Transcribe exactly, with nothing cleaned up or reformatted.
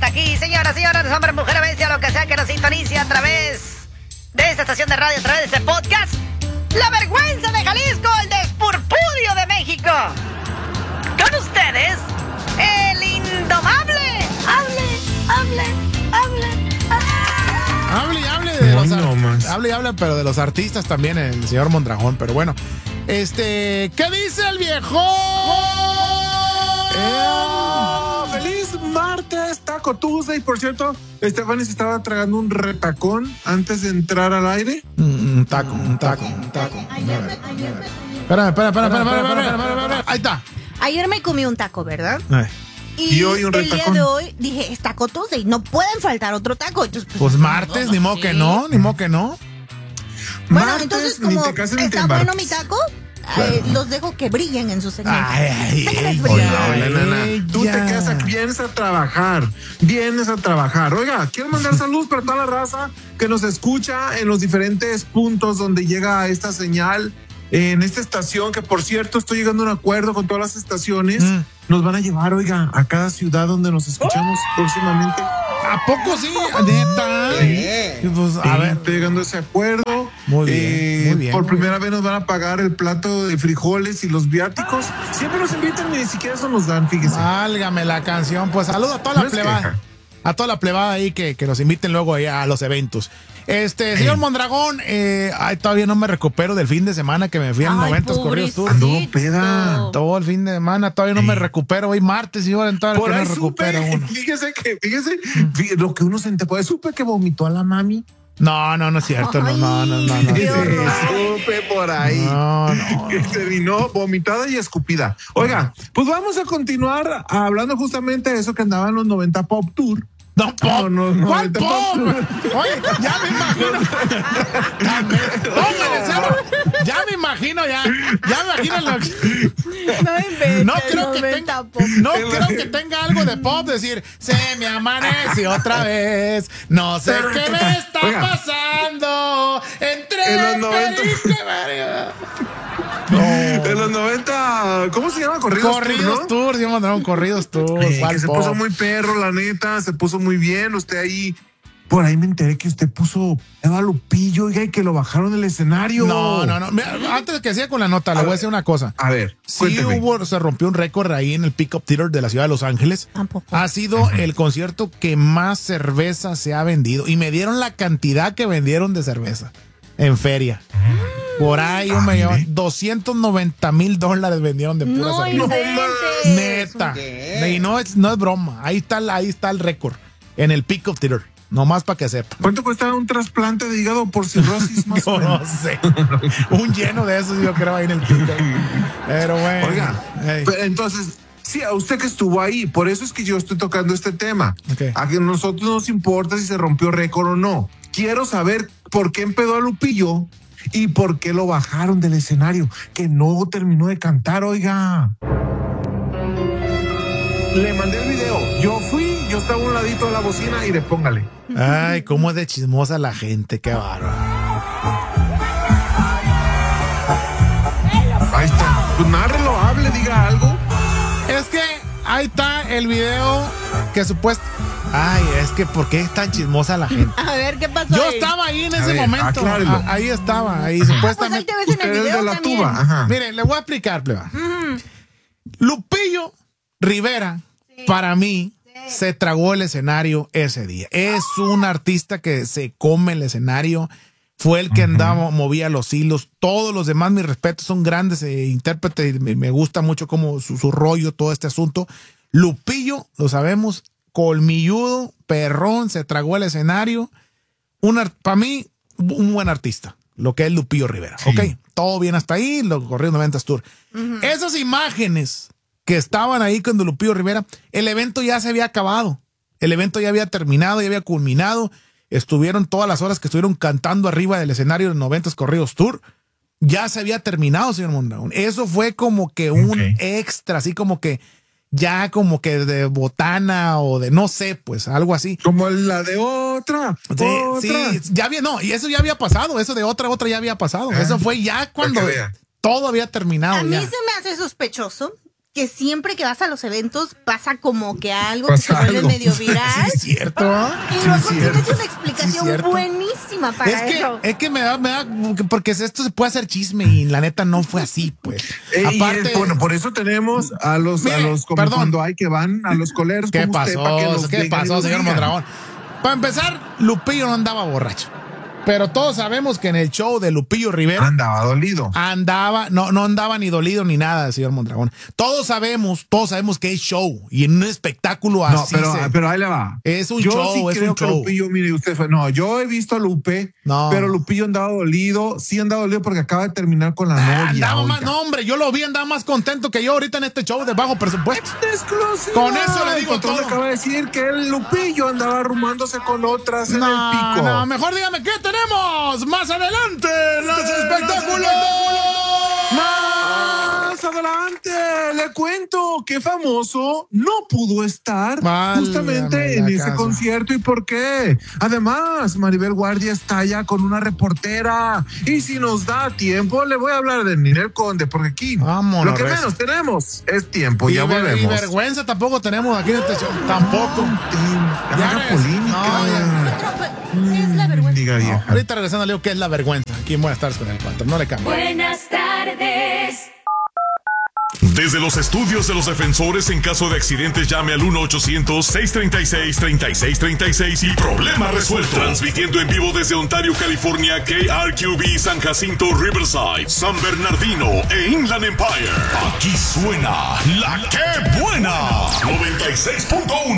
aquí, señoras, señores, hombres, mujeres, bestia, lo que sea que nos sintonice a través de esta estación de radio, a través de este podcast. La vergüenza de Jalisco, el despurpurio de México. Con ustedes, el indomable. Hable, hable, hable, hable. Hable y hable de no, los no art- hable y hable, pero de los artistas también, el señor Mondragón. Pero bueno, este, ¿qué dice el viejo? Eh, ¡Feliz martes, Taco Tuesday! Por cierto, Estefany se estaba tragando un retacón antes de entrar al aire. Un taco, un taco, un taco. Espérame, espérame, espérame, espérame, espérame, espérame. Ahí está. Ayer me comí un taco, ¿verdad? Ay. Y, Y hoy un el día retacón. de hoy dije, es Taco Tuesday, no pueden faltar otro taco. Entonces, Pues martes, no, ni modo sí. que no, ni modo que no. Bueno, Martes, entonces ni como te cases ni te está bueno embarques. mi taco, eh, los dejo que brillen en su segmento. Ay, ay, Déjenles ay, brillar. Hola, hola, nana. Tú te ya. quedas aquí, vienes a trabajar, vienes a trabajar. Oiga, quiero mandar saludos para toda la raza que nos escucha en los diferentes puntos donde llega esta señal, en esta estación, que por cierto estoy llegando a un acuerdo con todas las estaciones. Mm. Nos van a llevar, oiga, a cada ciudad donde nos escuchamos próximamente. ¿A poco sí? Neta. Sí. Pues, a Sí, ver. estoy llegando a ese acuerdo. Muy bien, Eh, muy bien, Por muy primera vez nos van a pagar el plato de frijoles y los viáticos. Siempre nos invitan y ni siquiera eso nos dan, fíjese. Válgame la canción. Pues saludo a toda No la es plebada. queja. A toda la plebada ahí que, que nos inviten luego ahí a los eventos. Este, señor Mondragón, eh, ay, todavía no me recupero del fin de semana que me fui en Ay, noventas corridos tour. pobrecito. Anduvo peda. Todo el fin de semana, todavía no me recupero. Hoy martes y ahora entonces Por que no ahí recupero supe, uno. fíjese que, fíjese, fí- lo que uno se ente puede, supe que vomitó a la mami. No, no, no es cierto. No, Ay, no, no, no. no, qué Ese, horror. supe por ahí. No, no. Que terminó vomitada y escupida. Oiga, pues vamos a continuar hablando justamente de eso que andaba en los noventa Pop Tour. No, pop. No, no, no, ¿Cuál vete, pop? pop. Oye, ya me imagino. Póngale cero. Ya me imagino, ya. Ya me imagino lo que- No inventes, No creo que noventa tenga, pop. no creo que tenga algo de pop, decir, se me amanece otra vez, no sé qué me está Oiga. pasando, entre En los noventa. Perico y María. En los noventa, ¿cómo se llama? Corridos, Corridos Tour, ¿no? Tour, sí, mandaron Corridos Tour. Eh, ¿cuál que se pop? puso muy perro, la neta, se puso muy bien. Usted ahí, por ahí me enteré que usted puso Eva Lupillo, oiga, y que lo bajaron del escenario. No, no, no. Mira, antes de que siga con la nota, le voy a decir una cosa. A ver, Sí cuénteme. hubo, se rompió un récord ahí en el Pickup Theater de la ciudad de Los Ángeles. Tampoco. Ha sido el concierto que más cerveza se ha vendido. Y me dieron la cantidad que vendieron de cerveza en feria. Por ahí un Ah, millón, mire. doscientos noventa mil dólares vendieron de pura No cerveza. inventes. Neta. Y no es, no es broma. Ahí está, el- ahí está el récord. En el Pickup Theater. Nomás para que sepa. ¿Cuánto cuesta un trasplante de hígado por cirrosis más o Yo menos? no sé. Un lleno de esos yo creo ahí en el Pickup. Pero bueno. Oiga, Ey. pero entonces, sí, a usted que estuvo ahí, por eso es que yo estoy tocando este tema. Ok. A que a nosotros nos importa si se rompió récord o no. Quiero saber por qué empedó a Lupillo y por qué lo bajaron del escenario, que no terminó de cantar, oiga. Le mandé el video. Yo fui, yo estaba a un ladito de la bocina y de póngale. Ay, cómo es de chismosa la gente, qué bárbaro. Ahí está. Pues nárrelo, hable, diga algo. Es que ahí está el video que supuesto. Ay, es que ¿por qué es tan chismosa la gente? A ver, ¿qué pasó Yo ahí? estaba ahí en A ese ver, momento. aclárelo. A- ahí estaba, ahí Pues ahí supuestamente. te ves en Usted el es video de la también. tuba. Ajá. Miren, le voy a explicar, pleba. Lupillo Rivera, para mí, se tragó el escenario ese día. Es un artista que se come el escenario. Fue el que andaba, movía los hilos. Todos los demás, mis respetos, son grandes eh, intérpretes. y Me, me gusta mucho como su, su rollo, todo este asunto. Lupillo, lo sabemos, colmilludo, perrón, se tragó el escenario. Para mí, un buen artista, lo que es Lupillo Rivera. Sí. Ok, todo bien hasta ahí, lo corrió noventas Tour. Esas imágenes que estaban ahí con Lupillo Rivera, el evento ya se había acabado. El evento ya había terminado, ya había culminado. Estuvieron todas las horas que estuvieron cantando arriba del escenario de noventas Corridos Tour. Ya se había terminado, señor Mondragón. Eso fue como que un Ok. extra, así como que ya como que de botana o de no sé, pues algo así. Como la de otra. Sí, otra. sí, ya había, no, y eso ya había pasado, eso de otra, otra ya había pasado. Ah, Eso fue ya cuando que vea. todo había terminado. A mí ya. se me hace sospechoso que siempre que vas a los eventos pasa como que algo Pasa que se vuelve algo. medio viral. Sí, es cierto. Y Sí, luego es tienes cierto. una explicación Sí, cierto. buenísima para Es que, eso. es que me da, me da, porque esto se puede hacer chisme y la neta no fue así, pues. Eh, y Aparte, es, bueno, por eso tenemos a los, Mire, a los como perdón. cuando hay que van a los coleros. ¿qué como usted, pasó? para que nos ¿Qué digan y pasó, nos señor digan. Mondragón? Para empezar, Lupillo no andaba borracho. Pero todos sabemos que en el show de Lupillo Rivera Andaba dolido. andaba, no, no andaba ni dolido ni nada, señor Mondragón. Todos sabemos, todos sabemos que es show y en un espectáculo No, así. pero, se- pero ahí le va. Es un yo show, sí es creo un que show. Lupillo, mire, usted fue. No, yo he visto a Lupe, No. pero Lupillo andaba dolido. Sí andaba dolido porque acaba de terminar con la novia. andaba más, oiga. no, hombre, yo lo vi, andaba más contento que yo ahorita en este show de bajo presupuesto. Exclusiva. Con eso le digo El patrón todo. acaba de decir que el Lupillo andaba arrumándose con otras en No, el pico. no, mejor dígame qué tenemos más adelante en los espectáculos. Más adelante le cuento que famoso no pudo estar Válgame justamente la en ese casa. concierto. ¿Y por qué? Además, Maribel Guardia está allá con una reportera. Y si nos da tiempo, le voy a hablar de Ninel Conde, porque aquí Vámonos, lo que recio. menos tenemos es tiempo. Y, Ya ver- y volvemos. vergüenza tampoco tenemos aquí en este show. Tampoco. Ya Haga res- polémica. no, ya- Otro, pues, ¿qué es la vergüenza? Diga vieja. Ahorita regresando le digo qué es la vergüenza. Aquí en Buenas tardes con el patrón. No le cambio. Buenas tardes. Desde los estudios de los defensores, en caso de accidentes, llame al uno ochocientos, seiscientos treinta y seis, treinta y seis treinta y seis y problema resuelto. Transmitiendo en vivo desde Ontario, California, K R Q B, San Jacinto, Riverside, San Bernardino e Inland Empire. Aquí suena la que buena. noventa y seis punto uno.